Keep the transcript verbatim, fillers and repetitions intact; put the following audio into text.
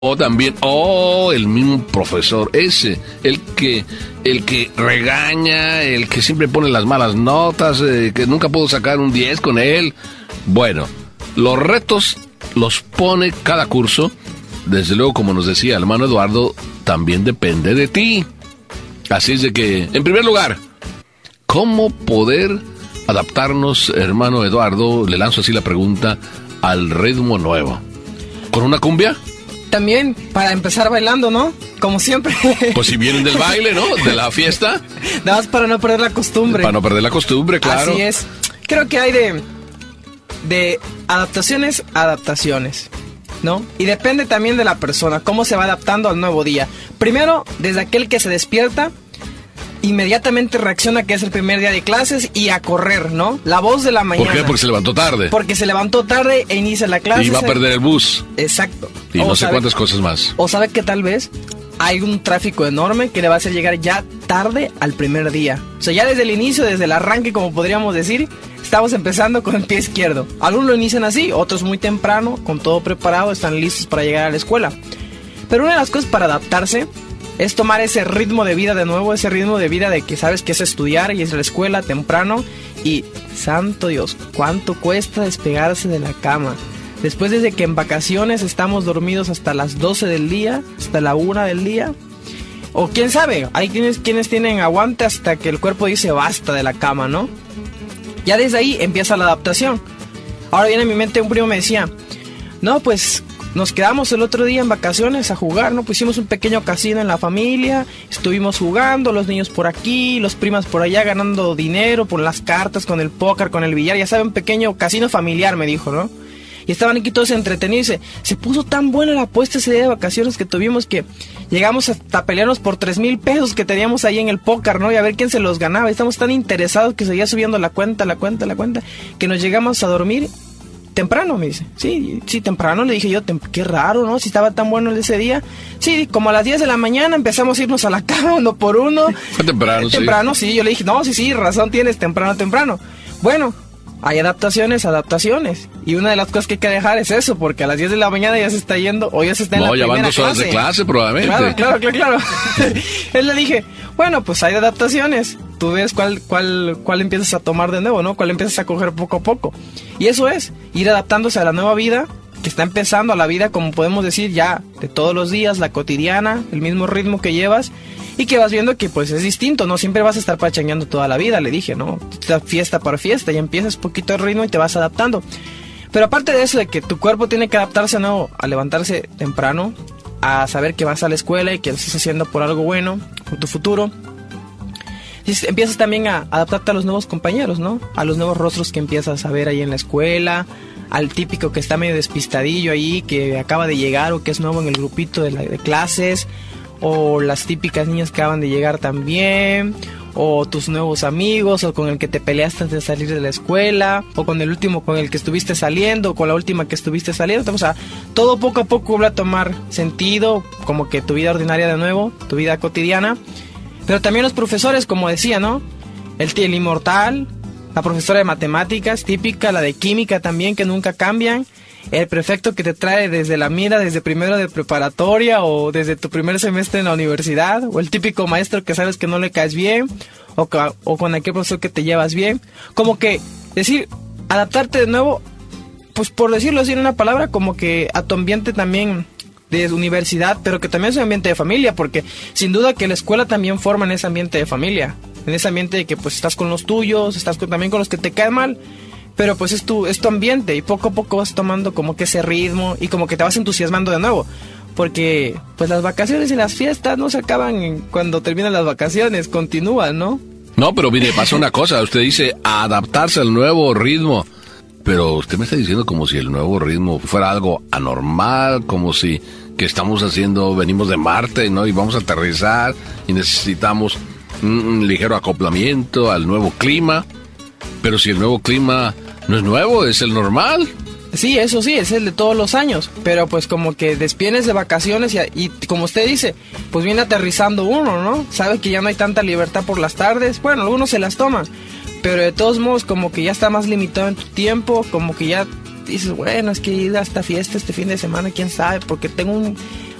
O también, oh, el mismo profesor, ese, el que, el que regaña, el que siempre pone las malas notas, eh, que nunca puedo sacar un diez con él. Bueno, los retos los pone cada curso. Desde luego, como nos decía el hermano Eduardo, también depende de ti. Así es de que, en primer lugar, ¿cómo poder adaptarnos, hermano Eduardo? Le lanzo así la pregunta, al ritmo nuevo. ¿Con una cumbia? También para empezar bailando, ¿no? Como siempre. Pues si vienen del baile, ¿no? De la fiesta. Nada más para no perder la costumbre. Para no perder la costumbre, claro. Así es. Creo que hay de, de adaptaciones, adaptaciones, ¿no? Y depende también de la persona, cómo se va adaptando al nuevo día. Primero, desde aquel que se despierta, inmediatamente reacciona que es el primer día de clases y a correr, ¿no? La voz de la mañana. ¿Por qué? Porque se levantó tarde. Porque se levantó tarde e inicia la clase. Y va a perder el bus. Exacto. Y o no sé sabe, cuántas cosas más. O sabe que tal vez hay un tráfico enorme que le va a hacer llegar ya tarde al primer día. O sea, ya desde el inicio, desde el arranque, como podríamos decir, estamos empezando con el pie izquierdo. Algunos lo inician así, otros muy temprano, con todo preparado, están listos para llegar a la escuela. Pero una de las cosas para adaptarse es tomar ese ritmo de vida de nuevo, ese ritmo de vida de que sabes que es estudiar y es la escuela temprano. Y, santo Dios, ¿cuánto cuesta despegarse de la cama? Después desde que en vacaciones estamos dormidos hasta las doce del día, hasta la una del día. O quién sabe, hay quienes, quienes tienen aguante hasta que el cuerpo dice basta de la cama, ¿no? Ya desde ahí empieza la adaptación. Ahora viene a mi mente un primo me decía, no, pues nos quedamos el otro día en vacaciones a jugar, ¿no? Pusimos un pequeño casino en la familia, estuvimos jugando, los niños por aquí, los primas por allá ganando dinero por las cartas, con el póker, con el billar, ya saben, un pequeño casino familiar, me dijo, ¿no? Y estaban aquí todos entretenidos. Se, se puso tan buena la apuesta ese día de vacaciones que tuvimos que llegamos hasta pelearnos por tres mil pesos que teníamos ahí en el póker, ¿no? Y a ver quién se los ganaba. Y estamos tan interesados que seguía subiendo la cuenta, la cuenta, la cuenta, que nos llegamos a dormir temprano, me dice. Sí, sí, temprano, le dije yo, qué raro, ¿no? Si estaba tan bueno ese día. Sí, como a las diez de la mañana empezamos a irnos a la cama uno por uno. Fue temprano, sí. Temprano, sí. Yo le dije, no, sí, sí, razón tienes, temprano, temprano. Bueno, hay adaptaciones, adaptaciones. Y una de las cosas que hay que dejar es eso, porque a las diez de la mañana ya se está yendo, o ya se está en no, la primera clase. No, ya van dos horas de clase, probablemente. Claro, claro, claro, claro. Él le dije, bueno, pues hay adaptaciones. Tú ves cuál, cuál, cuál empiezas a tomar de nuevo, ¿no? Cuál empiezas a coger poco a poco. Y eso es, ir adaptándose a la nueva vida, que está empezando, a la vida, como podemos decir, ya de todos los días, la cotidiana, el mismo ritmo que llevas. Y que vas viendo que pues es distinto, no siempre vas a estar pachangueando toda la vida, le dije, ¿no? Fiesta por fiesta, ya empiezas poquito el ritmo y te vas adaptando. Pero aparte de eso, de que tu cuerpo tiene que adaptarse, ¿no? A levantarse temprano, a saber que vas a la escuela y que lo estás haciendo por algo bueno, por tu futuro. Y empiezas también a adaptarte a los nuevos compañeros, ¿no? A los nuevos rostros que empiezas a ver ahí en la escuela, al típico que está medio despistadillo ahí, que acaba de llegar o que es nuevo en el grupito de, la, de clases, o las típicas niñas que acaban de llegar también, o tus nuevos amigos, o con el que te peleaste antes de salir de la escuela, o con el último con el que estuviste saliendo, o con la última que estuviste saliendo. O sea, todo poco a poco va a tomar sentido, como que tu vida ordinaria de nuevo, tu vida cotidiana. Pero también los profesores, como decía, ¿no? El, el inmortal, la profesora de matemáticas típica, la de química también, que nunca cambian. El prefecto que te trae desde la mira, desde primero de preparatoria o desde tu primer semestre en la universidad, o el típico maestro que sabes que no le caes bien, o, o con aquel profesor que te llevas bien. Como que, decir, adaptarte de nuevo, pues por decirlo así en una palabra, como que a tu ambiente también de universidad, pero que también es un ambiente de familia, porque sin duda que la escuela también forma en ese ambiente de familia, en ese ambiente de que pues estás con los tuyos, estás con, también con los que te caen mal. Pero pues es tu, es tu ambiente y poco a poco vas tomando como que ese ritmo y como que te vas entusiasmando de nuevo. Porque pues las vacaciones y las fiestas no se acaban cuando terminan las vacaciones, continúan, ¿no? No, pero mire, pasa una cosa, usted dice adaptarse al nuevo ritmo. Pero usted me está diciendo como si el nuevo ritmo fuera algo anormal, como si que estamos haciendo, venimos de Marte, ¿no? Y vamos a aterrizar y necesitamos un, un ligero acoplamiento al nuevo clima. Pero si el nuevo clima no es nuevo, es el normal. Sí, eso sí, es el de todos los años. Pero pues como que despienes de vacaciones y, y como usted dice, pues viene aterrizando uno, ¿no? Sabe que ya no hay tanta libertad por las tardes. Bueno, algunos se las toman. Pero de todos modos como que ya está más limitado en tu tiempo, como que ya dices, bueno, es que ir a esta fiesta este fin de semana, quién sabe, porque tengo un,